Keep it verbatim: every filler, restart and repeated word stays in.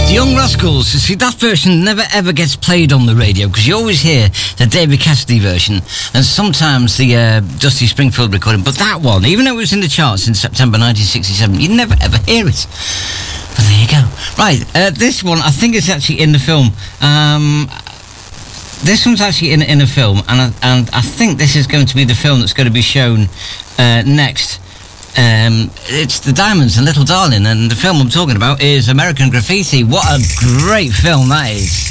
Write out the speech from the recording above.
Young Rascals. See, that version never ever gets played on the radio because you always hear the David Cassidy version and sometimes the uh, Dusty Springfield recording, but that one, even though it was in the charts in September nineteen sixty-seven, you never ever hear it. But there you go. Right, uh, this one I think is actually in the film. Um, this one's actually in in a film, and I, and I think this is going to be the film that's going to be shown uh, next. Um, it's The Diamonds and Little Darling, and the film I'm talking about is American Graffiti. What a great film that is.